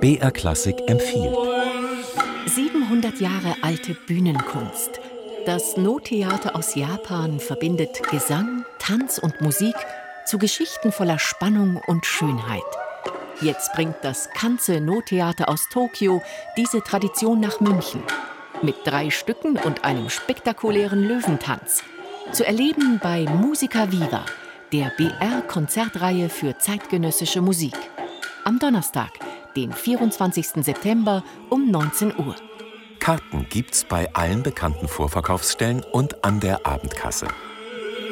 BR Klassik empfiehlt. 700 Jahre alte Bühnenkunst. Das No-Theater aus Japan verbindet Gesang, Tanz und Musik zu Geschichten voller Spannung und Schönheit. Jetzt bringt das Kanze No-Theater aus Tokio diese Tradition nach München. Mit 3 Stücken und einem spektakulären Löwentanz. Zu erleben bei Musica Viva, der BR-Konzertreihe für zeitgenössische Musik. Am Donnerstag, den 24. September um 19 Uhr. Karten gibt's bei allen bekannten Vorverkaufsstellen und an der Abendkasse.